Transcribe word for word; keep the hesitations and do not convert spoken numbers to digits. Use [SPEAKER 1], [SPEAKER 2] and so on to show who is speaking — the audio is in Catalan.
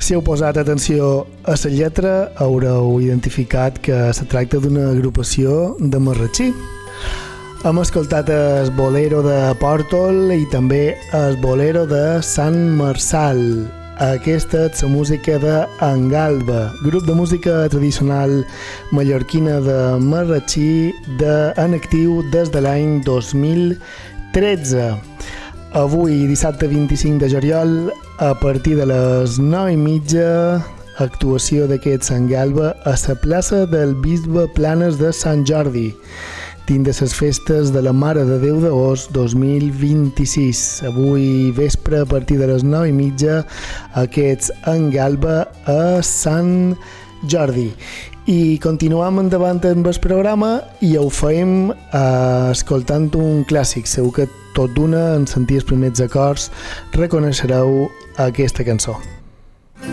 [SPEAKER 1] Si heu posat atenció a la lletra, haureu identificat que se tracta d'una agrupació de marratxí. Hem escoltat el bolero de Pòrtol i també el bolero de Sant Marçal. Aquesta és la música d'Engalba, grup de música tradicional mallorquina de marratxí de, en actiu des de l'any dos mil tretze. Avui, dissabte vint-i-cinc de juliol, a partir de les nou i mitja, actuació d'aquests Engalba a la plaça del Bisbe Planes de Sant Jordi, dins de les festes de la Mare de Déu d'Agost dos mil vint-i-sis. Avui vespre, a partir de les nou i mitja, aquests Engalba a Sant Jordi. I continuem endavant amb el programa i ho fem eh, escoltant un clàssic. Segur que tot d'una, en sentir els primers acords, reconeixereu aquesta cançó.